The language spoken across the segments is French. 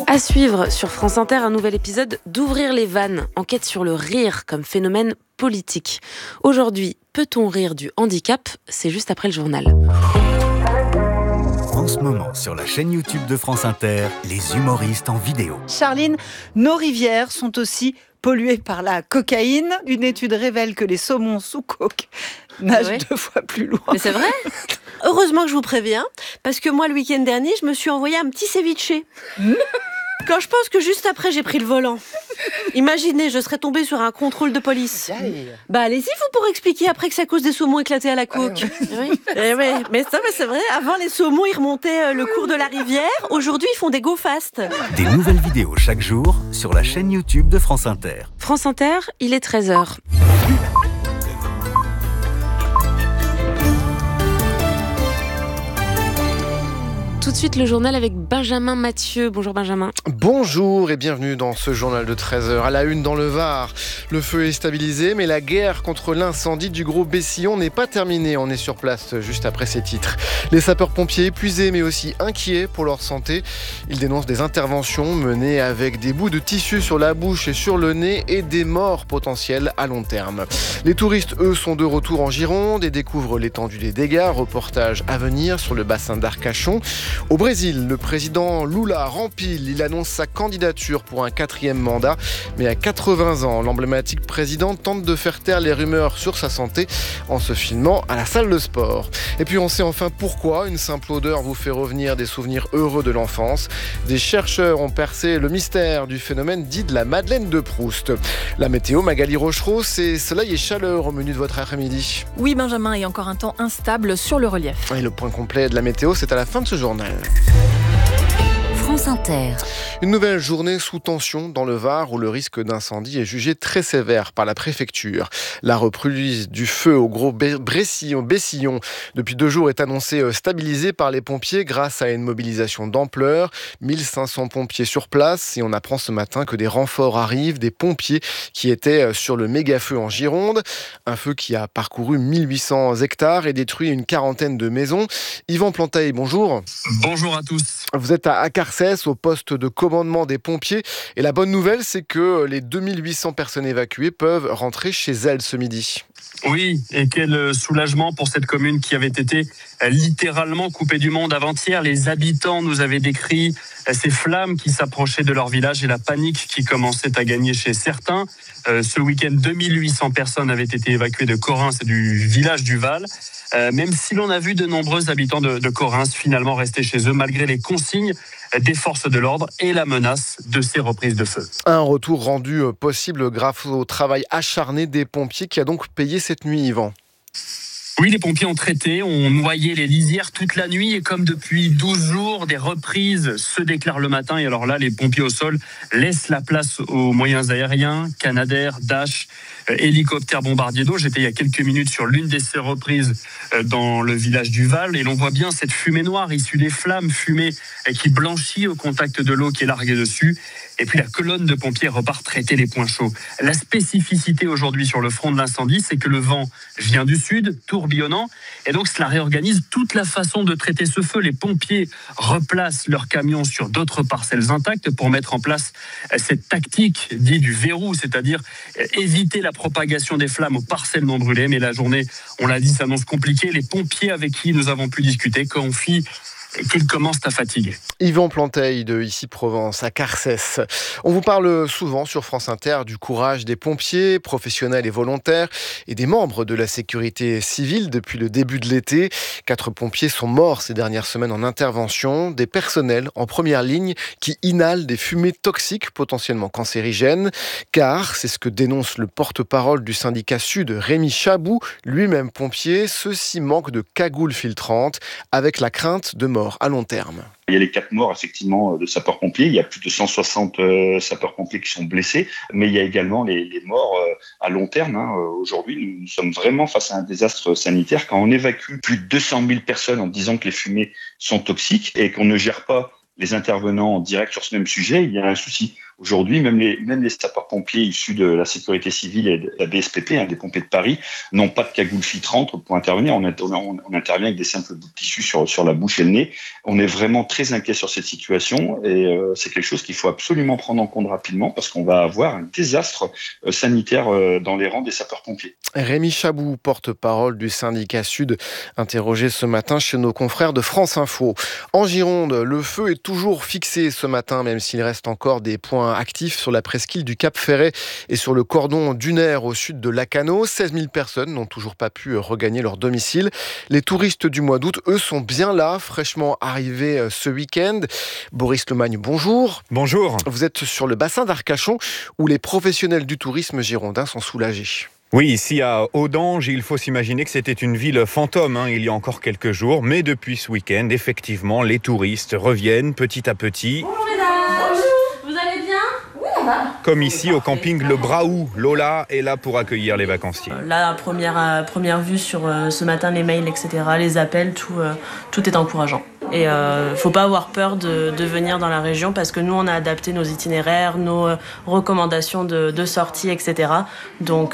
À suivre sur France Inter, un nouvel épisode d'Ouvrir les vannes, enquête sur le rire comme phénomène politique. Aujourd'hui, peut-on rire du handicap ? C'est juste après le journal. En ce moment, sur la chaîne YouTube de France Inter, les humoristes en vidéo. Charline, nos rivières sont aussi polluées par la cocaïne. Une étude révèle que les saumons sous coke nagent 2 fois plus loin. Mais c'est vrai ? Heureusement que je vous préviens, parce que moi, le week-end dernier, je me suis envoyé un petit ceviche. Quand je pense que juste après, j'ai pris le volant. Imaginez, je serais tombée sur un contrôle de police. Bah allez-y, vous pourrez expliquer après que c'est à cause des saumons éclatés à la coke. Oui. Mais c'est vrai, avant les saumons, ils remontaient le cours de la rivière. Aujourd'hui, ils font des go fast. Des nouvelles vidéos chaque jour sur la chaîne YouTube de France Inter. France Inter, il est 13h. Tout de suite, le journal avec Benjamin Mathieu. Bonjour Benjamin. Bonjour et bienvenue dans ce journal de 13h. À la une dans le Var, le feu est stabilisé, mais la guerre contre l'incendie du Gros Bessillon n'est pas terminée. On est sur place juste après ces titres. Les sapeurs-pompiers épuisés, mais aussi inquiets pour leur santé. Ils dénoncent des interventions menées avec des bouts de tissu sur la bouche et sur le nez et des morts potentielles à long terme. Les touristes, eux, sont de retour en Gironde et découvrent l'étendue des dégâts. Reportage à venir sur le bassin d'Arcachon. Au Brésil, le président Lula rempile. Il annonce sa candidature pour un 4e mandat. Mais à 80 ans, l'emblématique président tente de faire taire les rumeurs sur sa santé en se filmant à la salle de sport. Et puis on sait enfin pourquoi une simple odeur vous fait revenir des souvenirs heureux de l'enfance. Des chercheurs ont percé le mystère du phénomène dit de la Madeleine de Proust. La météo, Magali Rochereau, c'est soleil et chaleur au menu de votre après-midi. Oui Benjamin, et encore un temps instable sur le relief. Et le point complet de la météo, c'est à la fin de ce journal. France Inter. Une nouvelle journée sous tension dans le Var où le risque d'incendie est jugé très sévère par la préfecture. La reprise du feu au Gros Bessillon depuis 2 jours est annoncée stabilisée par les pompiers grâce à une mobilisation d'ampleur. 1500 pompiers sur place et on apprend ce matin que des renforts arrivent, des pompiers qui étaient sur le méga-feu en Gironde. Un feu qui a parcouru 1800 hectares et détruit une 40aine de maisons. Yvan Planteil, bonjour. Bonjour à tous. Vous êtes à Carcès, au poste de commandement des pompiers. Et la bonne nouvelle, c'est que les 2800 personnes évacuées peuvent rentrer chez elles ce midi. Oui, et quel soulagement pour cette commune qui avait été littéralement coupée du monde avant-hier. Les habitants nous avaient décrit ces flammes qui s'approchaient de leur village et la panique qui commençait à gagner chez certains. Ce week-end, 2800 personnes avaient été évacuées de Correns et du village du Val. Même si l'on a vu de nombreux habitants de Correns finalement rester chez eux malgré les consignes des forces de l'ordre et la menace de ces reprises de feu. Un retour rendu possible grâce au travail acharné des pompiers qui a donc payé cette nuit, Yvan. Oui, les pompiers ont traité, ont noyé les lisières toute la nuit et comme depuis 12 jours, des reprises se déclarent le matin. Et alors là, les pompiers au sol laissent la place aux moyens aériens, Canadair, Dash, hélicoptères bombardiers d'eau. J'étais il y a quelques minutes sur l'une de ces reprises dans le village du Val et l'on voit bien cette fumée noire issue des flammes, fumée qui blanchit au contact de l'eau qui est larguée dessus. Et puis la colonne de pompiers repart traiter les points chauds. La spécificité aujourd'hui sur le front de l'incendie, c'est que le vent vient du sud, tourbillonnant, et donc cela réorganise toute la façon de traiter ce feu. Les pompiers replacent leurs camions sur d'autres parcelles intactes pour mettre en place cette tactique dite du verrou, c'est-à-dire éviter la propagation des flammes aux parcelles non brûlées. Mais la journée, on l'a dit, s'annonce compliquée. Les pompiers avec qui nous avons pu discuter confient qu'ils commencent à fatiguer. Yvan Planteil de Ici Provence à Carcès. On vous parle souvent sur France Inter du courage des pompiers, professionnels et volontaires, et des membres de la sécurité civile depuis le début de l'été. 4 pompiers sont morts ces dernières semaines en intervention, des personnels en première ligne qui inhalent des fumées toxiques potentiellement cancérigènes, car c'est ce que dénonce le porte-parole du syndicat Sud, Rémi Chabou, lui-même pompier. Ceux-ci manquent de cagoules filtrantes, avec la crainte de mort à long terme. Il y a les 4 morts effectivement de sapeurs-pompiers, il y a plus de 160 sapeurs-pompiers qui sont blessés, mais il y a également les morts à long terme. Aujourd'hui, nous sommes vraiment face à un désastre sanitaire. Quand on évacue plus de 200 000 personnes en disant que les fumées sont toxiques et qu'on ne gère pas les intervenants en direct sur ce même sujet, il y a un souci. Aujourd'hui, même les sapeurs-pompiers issus de la sécurité civile et de la BSPP, des pompiers de Paris, n'ont pas de cagoule filtrante pour intervenir. On intervient avec des simples bouts de tissu sur la bouche et le nez. On est vraiment très inquiet sur cette situation et c'est quelque chose qu'il faut absolument prendre en compte rapidement parce qu'on va avoir un désastre sanitaire dans les rangs des sapeurs-pompiers. Rémi Chabou, porte-parole du syndicat Sud, interrogé ce matin chez nos confrères de France Info. En Gironde, le feu est toujours fixé ce matin, même s'il reste encore des points actifs sur la presqu'île du Cap Ferret et sur le cordon dunaire au sud de Lacanau. 16 000 personnes n'ont toujours pas pu regagner leur domicile. Les touristes du mois d'août, eux, sont bien là, fraîchement arrivés ce week-end. Boris Lemagne, bonjour. Bonjour. Vous êtes sur le bassin d'Arcachon où les professionnels du tourisme girondin sont soulagés. Oui, ici à Audange, il faut s'imaginer que c'était une ville fantôme il y a encore quelques jours. Mais depuis ce week-end, effectivement, les touristes reviennent petit à petit. Bonjour mesdames. Vous allez bien? Oui, ça va. Comme ici au camping Le Braou. Lola est là pour accueillir les vacanciers. Là, première vue sur ce matin, les mails, etc., les appels, tout est encourageant. Et faut pas avoir peur de venir dans la région parce que nous, on a adapté nos itinéraires, nos recommandations de sortie, etc. Donc,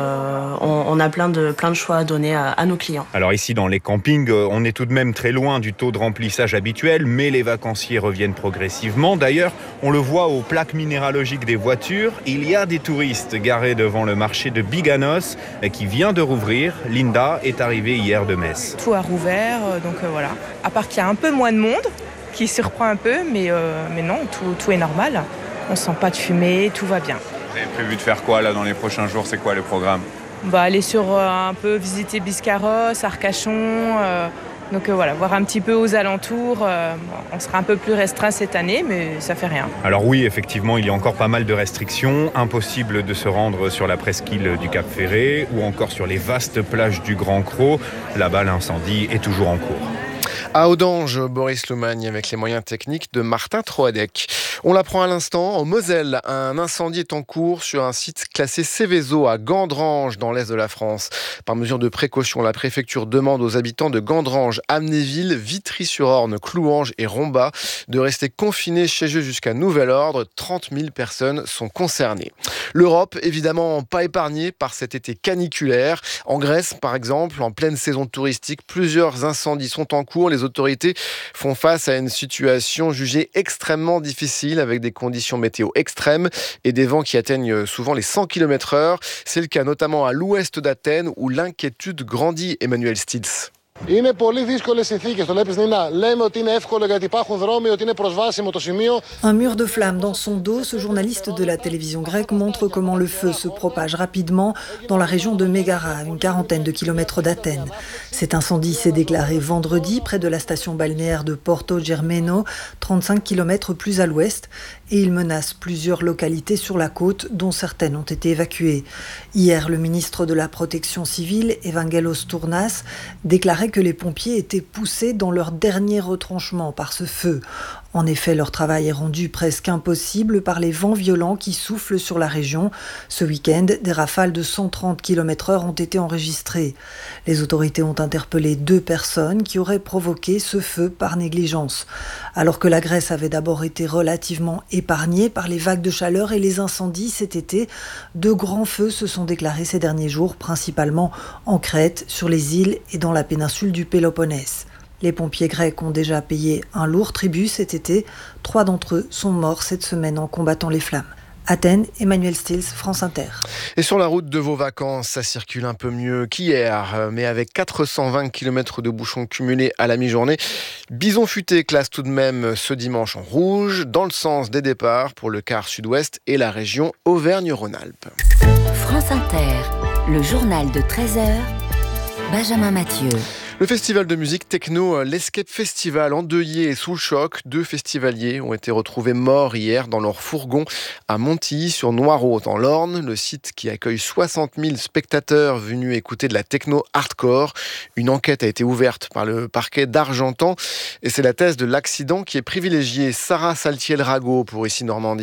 on a plein de choix à donner à nos clients. Alors ici, dans les campings, on est tout de même très loin du taux de remplissage habituel, mais les vacanciers reviennent progressivement. D'ailleurs, on le voit aux plaques minéralogiques des voitures. Il y a des touristes garés devant le marché de Biganos qui vient de rouvrir. Linda est arrivée hier de Metz. Tout a rouvert, donc voilà. À part qu'il y a un peu moins de monde, qui surprend un peu, mais non, tout est normal. On sent pas de fumée, tout va bien. Vous avez prévu de faire quoi là dans les prochains jours? C'est quoi le programme? Aller sur un peu visiter Biscarrosse, Arcachon, donc voilà, voir un petit peu aux alentours. On sera un peu plus restreint cette année, mais ça fait rien. Alors oui, effectivement, il y a encore pas mal de restrictions. Impossible de se rendre sur la presqu'île du Cap Ferret ou encore sur les vastes plages du Grand Cros. Là-bas, l'incendie est toujours en cours. À Audange, Boris Lemagne avec les moyens techniques de Martin Troadec. On l'apprend à l'instant, en Moselle, un incendie est en cours sur un site classé Céveso à Gandrange dans l'est de la France. Par mesure de précaution, la préfecture demande aux habitants de Gandrange, Amnéville, Vitry-sur-Orne, Clouange et Rombat de rester confinés chez eux jusqu'à nouvel ordre. 30 000 personnes sont concernées. L'Europe, évidemment, pas épargnée par cet été caniculaire. En Grèce, par exemple, en pleine saison touristique, plusieurs incendies sont en cours. Les autorités font face à une situation jugée extrêmement difficile avec des conditions météo extrêmes et des vents qui atteignent souvent les 100 km/h. C'est le cas notamment à l'ouest d'Athènes où l'inquiétude grandit, Emmanuel Stills. Είναι πολύ δύσκολες συνθήκες. Το βλέπεις, Νίνα. Λέμε ότι είναι εύκολο γιατί υπάρχουν δρόμοι, ότι είναι προσβάσιμο το σημείο. Un mur de flammes dans son dos, ce journaliste de la télévision grecque montre comment le feu se propage rapidement dans la région de Mégara, à une quarantaine de kilomètres d'Athènes. Cet incendie s'est déclaré vendredi près de la station balnéaire de Porto Germeno, 35 kilomètres plus à l'ouest, et il menace plusieurs localités sur la côte, dont certaines ont été évacuées. Hier, le ministre de la Protection civile, Evangelos Tournas, déclarait que les pompiers étaient poussés dans leur dernier retranchement par ce feu. En effet, leur travail est rendu presque impossible par les vents violents qui soufflent sur la région. Ce week-end, des rafales de 130 km/h ont été enregistrées. Les autorités ont interpellé 2 personnes qui auraient provoqué ce feu par négligence. Alors que la Grèce avait d'abord été relativement épargnée par les vagues de chaleur et les incendies cet été, de grands feux se sont déclarés ces derniers jours, principalement en Crète, sur les îles et dans la péninsule du Péloponnèse. Les pompiers grecs ont déjà payé un lourd tribut cet été. 3 d'entre eux sont morts cette semaine en combattant les flammes. Athènes, Emmanuel Stills, France Inter. Et sur la route de vos vacances, ça circule un peu mieux qu'hier, mais avec 420 km de bouchons cumulés à la mi-journée. Bison Futé classe tout de même ce dimanche en rouge, dans le sens des départs pour le quart sud-ouest et la région Auvergne-Rhône-Alpes. France Inter, le journal de 13h, Benjamin Mathieu. Le festival de musique techno, l'Escape Festival, endeuillé et sous le choc, 2 festivaliers ont été retrouvés morts hier dans leur fourgon à Montilly sur Noireau, dans l'Orne, le site qui accueille 60 000 spectateurs venus écouter de la techno hardcore. Une enquête a été ouverte par le parquet d'Argentan et c'est la thèse de l'accident qui est privilégiée. Sarah Saltiel-Rago pour Ici Normandie.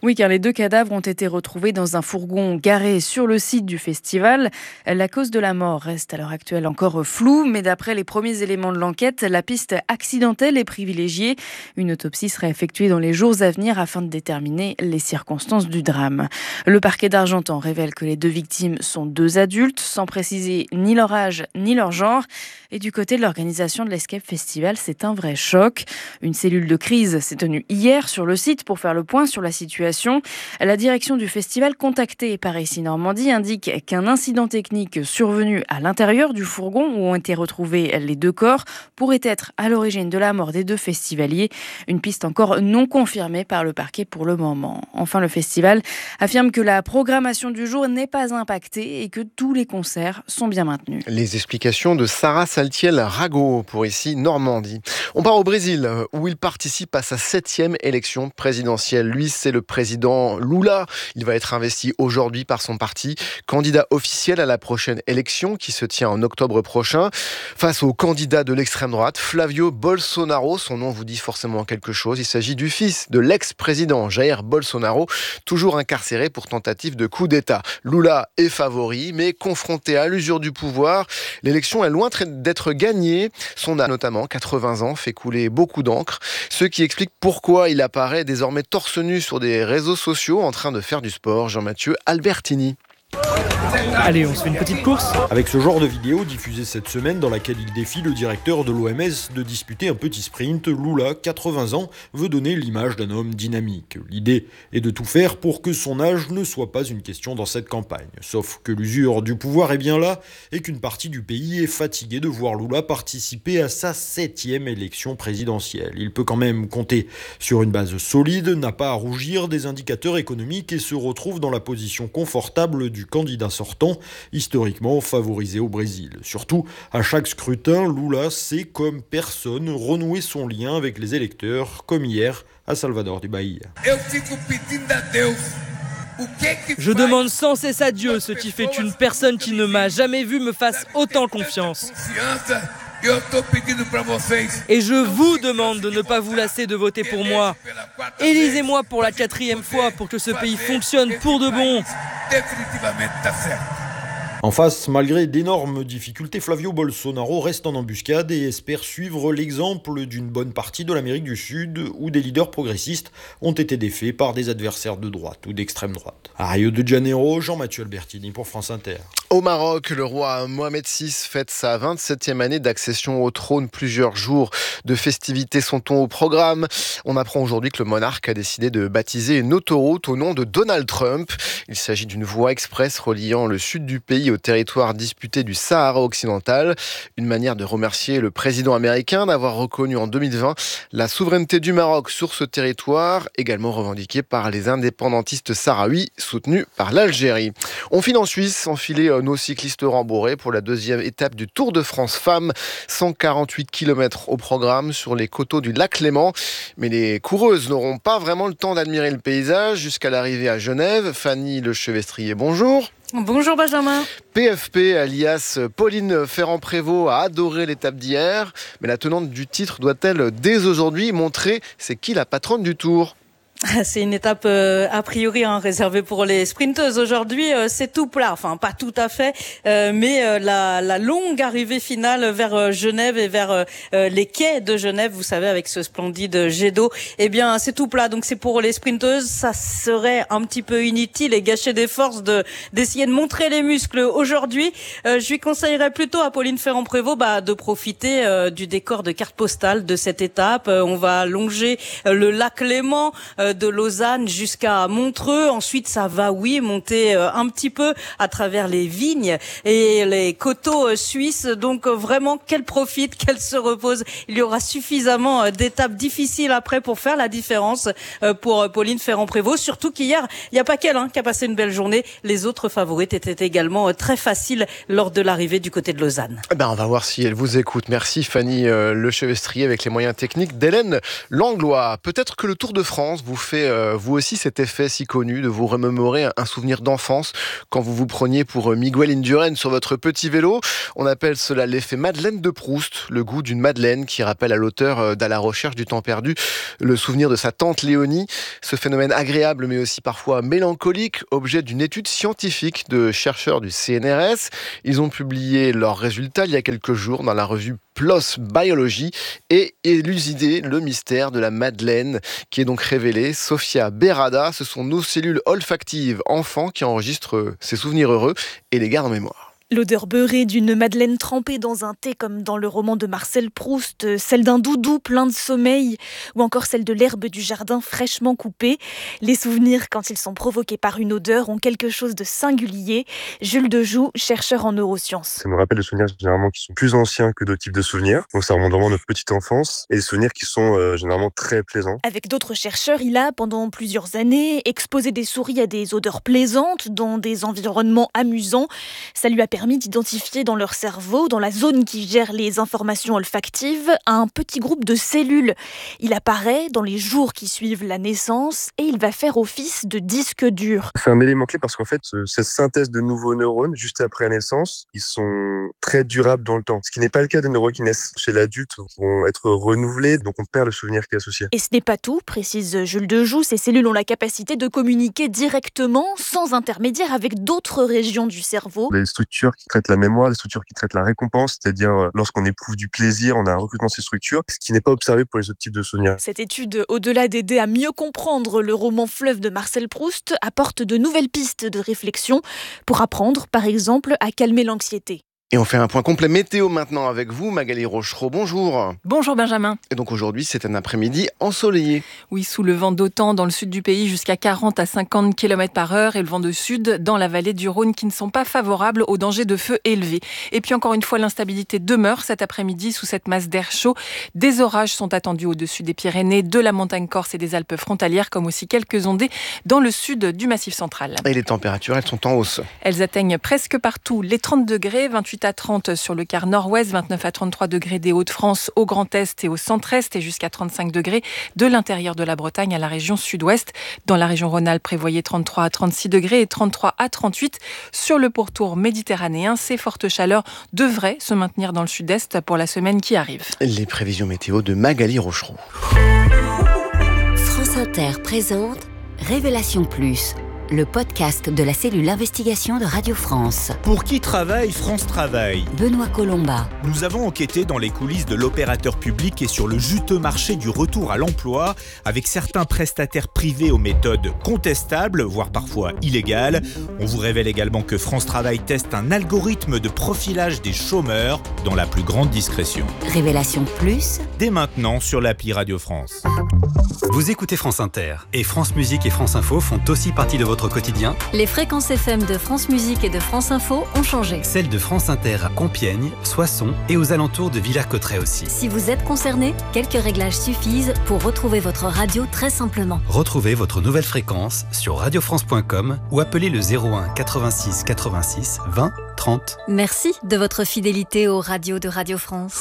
Oui, car les 2 cadavres ont été retrouvés dans un fourgon garé sur le site du festival. La cause de la mort reste à l'heure actuelle encore floue, mais d'après les premiers éléments de l'enquête, la piste accidentelle est privilégiée. Une autopsie sera effectuée dans les jours à venir afin de déterminer les circonstances du drame. Le parquet d'Argentan révèle que les 2 victimes sont 2 adultes, sans préciser ni leur âge ni leur genre. Et du côté de l'organisation de l'Escape Festival, c'est un vrai choc. Une cellule de crise s'est tenue hier sur le site pour faire le point sur la situation. La direction du festival, contactée par ici Normandie, indique qu'un incident technique survenu à l'intérieur du fourgon où ont été retrouvés les 2 corps pourrait être à l'origine de la mort des 2 festivaliers. Une piste encore non confirmée par le parquet pour le moment. Enfin, le festival affirme que la programmation du jour n'est pas impactée et que tous les concerts sont bien maintenus. Les explications de Sarah Saltiel-Rago pour ici Normandie. On part au Brésil où il participe à sa 7e élection présidentielle. Lui, c'est le président Lula. Il va être investi aujourd'hui par son parti, candidat officiel à la prochaine élection qui se tient en octobre prochain. Face au candidat de l'extrême droite, Flavio Bolsonaro, son nom vous dit forcément quelque chose. Il s'agit du fils de l'ex-président Jair Bolsonaro, toujours incarcéré pour tentative de coup d'État. Lula est favori, mais confronté à l'usure du pouvoir, l'élection est loin d'être gagnée. Son âge, notamment 80 ans, fait couler beaucoup d'encre. Ce qui explique pourquoi il apparaît désormais torse nu sur des réseaux sociaux en train de faire du sport. Jean-Mathieu Albertini. Allez, on se fait une petite course. Avec ce genre de vidéo diffusée cette semaine dans laquelle il défie le directeur de l'OMS de disputer un petit sprint, Lula, 80 ans, veut donner l'image d'un homme dynamique. L'idée est de tout faire pour que son âge ne soit pas une question dans cette campagne. Sauf que l'usure du pouvoir est bien là et qu'une partie du pays est fatiguée de voir Lula participer à sa 7e élection présidentielle. Il peut quand même compter sur une base solide, n'a pas à rougir des indicateurs économiques et se retrouve dans la position confortable du candidat sortant, historiquement favorisé au Brésil. Surtout, à chaque scrutin, Lula sait comme personne renouer son lien avec les électeurs, comme hier à Salvador de Bahia. Je demande sans cesse à Dieu ce qui fait qu'une personne qui ne m'a jamais vu me fasse autant confiance. Et je vous demande de ne pas vous lasser de voter pour moi. Élisez-moi pour la 4e fois pour que ce pays fonctionne pour de bon. En face, malgré d'énormes difficultés, Flavio Bolsonaro reste en embuscade et espère suivre l'exemple d'une bonne partie de l'Amérique du Sud où des leaders progressistes ont été défaits par des adversaires de droite ou d'extrême droite. À Rio de Janeiro, Jean-Mathieu Albertini pour France Inter. Au Maroc, le roi Mohamed VI fête sa 27e année d'accession au trône. Plusieurs jours de festivités sont au programme. On apprend aujourd'hui que le monarque a décidé de baptiser une autoroute au nom de Donald Trump. Il s'agit d'une voie express reliant le sud du pays au territoire disputé du Sahara occidental. Une manière de remercier le président américain d'avoir reconnu en 2020 la souveraineté du Maroc sur ce territoire, également revendiqué par les indépendantistes sahraouis soutenus par l'Algérie. On file en Suisse, enfiler nos cyclistes rembourrés pour la 2e étape du Tour de France Femmes. 148 km au programme sur les coteaux du lac Léman. Mais les coureuses n'auront pas vraiment le temps d'admirer le paysage jusqu'à l'arrivée à Genève. Fanny Lechevestrier, bonjour. Bonjour Benjamin. PFP, alias Pauline Ferrand-Prévot, a adoré l'étape d'hier. Mais la tenante du titre doit-elle dès aujourd'hui montrer c'est qui la patronne du Tour ? C'est une étape a priori réservée pour les sprinteuses. Aujourd'hui, c'est tout plat, enfin pas tout à fait, mais la longue arrivée finale vers Genève et vers les quais de Genève, vous savez, avec ce splendide jet d'eau, eh bien c'est tout plat. Donc c'est pour les sprinteuses, ça serait un petit peu inutile et gâcher des forces d'essayer de montrer les muscles aujourd'hui. Je lui conseillerais plutôt à Pauline Ferrand-Prévot de profiter du décor de carte postale de cette étape. On va longer le lac Léman de Lausanne jusqu'à Montreux. Ensuite, ça va, monter un petit peu à travers les vignes et les coteaux suisses. Donc, vraiment, qu'elle profite, qu'elle se repose. Il y aura suffisamment d'étapes difficiles après pour faire la différence pour Pauline Ferrand-Prévot. Surtout qu'hier, il n'y a pas qu'elle qui a passé une belle journée. Les autres favorites étaient également très faciles lors de l'arrivée du côté de Lausanne. On va voir si elle vous écoute. Merci Fanny Lechevestrier avec les moyens techniques d'Hélène Langlois. Peut-être que le Tour de France vous vous fait vous aussi cet effet si connu de vous remémorer un souvenir d'enfance quand vous vous preniez pour Miguel Indurain sur votre petit vélo. On appelle cela l'effet Madeleine de Proust, le goût d'une madeleine qui rappelle à l'auteur d'À la recherche du temps perdu le souvenir de sa tante Léonie. Ce phénomène agréable mais aussi parfois mélancolique, objet d'une étude scientifique de chercheurs du CNRS. Ils ont publié leurs résultats il y a quelques jours dans la revue PLOS Biology et élucidé le mystère de la madeleine qui est donc révélé. Sofia Berada, ce sont nos cellules olfactives enfants qui enregistrent ces souvenirs heureux et les gardent en mémoire. L'odeur beurrée d'une madeleine trempée dans un thé comme dans le roman de Marcel Proust, celle d'un doudou plein de sommeil ou encore celle de l'herbe du jardin fraîchement coupée. Les souvenirs, quand ils sont provoqués par une odeur, ont quelque chose de singulier. Jules Dejoux, chercheur en neurosciences. Ça nous rappelle des souvenirs généralement qui sont plus anciens que d'autres types de souvenirs. Donc ça remonte vraiment à notre petite enfance et des souvenirs qui sont généralement très plaisants. Avec d'autres chercheurs, il a, pendant plusieurs années, exposé des souris à des odeurs plaisantes dans des environnements amusants. Ça lui a permis d'identifier dans leur cerveau, dans la zone qui gère les informations olfactives, un petit groupe de cellules. Il apparaît dans les jours qui suivent la naissance et il va faire office de disque dur. C'est un élément clé parce qu'en fait, cette synthèse de nouveaux neurones, juste après la naissance, ils sont très durables dans le temps. Ce qui n'est pas le cas des neurones qui naissent chez l'adulte, vont être renouvelés, donc on perd le souvenir qui est associé. Et ce n'est pas tout, précise Jules Dejoux, ces cellules ont la capacité de communiquer directement, sans intermédiaire, avec d'autres régions du cerveau. Les structures qui traitent la mémoire, des structures qui traitent la récompense, c'est-à-dire lorsqu'on éprouve du plaisir, on a un recrutement de ces structures, ce qui n'est pas observé pour les autres types de souvenirs. Cette étude, au-delà d'aider à mieux comprendre le roman Fleuve de Marcel Proust, apporte de nouvelles pistes de réflexion pour apprendre, par exemple, à calmer l'anxiété. Et on fait un point complet météo maintenant avec vous, Magali Rochereau. Bonjour. Bonjour Benjamin. Et donc aujourd'hui, c'est un après-midi ensoleillé. Oui, sous le vent d'OTAN dans le sud du pays jusqu'à 40 à 50 km/h et le vent de sud dans la vallée du Rhône qui ne sont pas favorables au danger de feu élevé. Et puis encore une fois, l'instabilité demeure cet après-midi sous cette masse d'air chaud. Des orages sont attendus au-dessus des Pyrénées, de la montagne corse et des Alpes frontalières, comme aussi quelques ondées dans le sud du Massif central. Et les températures, elles sont en hausse. Elles atteignent presque partout les 30 degrés, 28 à 30 sur le quart nord-ouest, 29 à 33 degrés des Hauts-de-France au Grand Est et au centre-est et jusqu'à 35 degrés de l'intérieur de la Bretagne à la région sud-ouest. Dans la région Rhône-Alpes, prévoyez 33 à 36 degrés et 33 à 38 sur le pourtour méditerranéen. Ces fortes chaleurs devraient se maintenir dans le sud-est pour la semaine qui arrive. Les prévisions météo de Magali Rochereau. France Inter présente Révélation Plus, le podcast de la cellule investigation de Radio France. Pour qui travaille France Travail ? Benoît Colomba. Nous avons enquêté dans les coulisses de l'opérateur public et sur le juteux marché du retour à l'emploi, avec certains prestataires privés aux méthodes contestables, voire parfois illégales. On vous révèle également que France Travail teste un algorithme de profilage des chômeurs dans la plus grande discrétion. Révélation Plus, dès maintenant sur l'appli Radio France. Vous écoutez France Inter et France Musique et France Info font aussi partie de votre quotidien. Les fréquences FM de France Musique et de France Info ont changé. Celles de France Inter à Compiègne, Soissons et aux alentours de Villers-Cotterêts aussi. Si vous êtes concerné, quelques réglages suffisent pour retrouver votre radio très simplement. Retrouvez votre nouvelle fréquence sur radiofrance.com ou appelez le 01 86 86 20 30. Merci de votre fidélité aux radios de Radio France.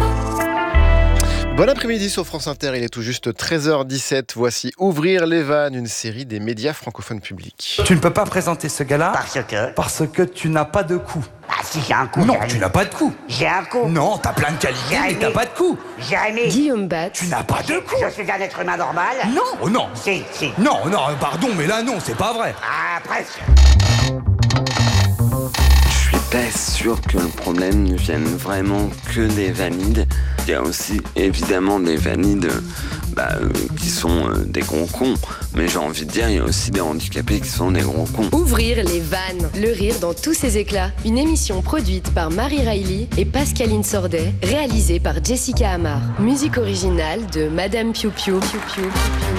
Bon après-midi sur France Inter, il est tout juste 13h17. Voici Ouvrir les vannes, une série des médias francophones publics. Tu ne peux pas présenter ce gars-là parce que tu n'as pas de coup. Ah si, j'ai un coup. Non, Jérémy. tu n'as pas de coup. J'ai un coup. Non, t'as plein de qualités, mais t'as pas de coup. Jérémy. Guillaume Batz. Tu n'as pas de coup. Je suis un être humain normal. Non, oh non. Si. Non, pardon, mais là non, c'est pas vrai. Ah, presque. Je suis pas sûr que le problème ne vienne vraiment que des valides. Il y a aussi évidemment des valides qui sont des gros cons. Mais j'ai envie de dire, il y a aussi des handicapés qui sont des gros cons. Ouvrir les vannes, le rire dans tous ses éclats. Une émission produite par Marie Riley et Pascaline Sordet, réalisée par Jessica Amar. Musique originale de Madame Piu Piu.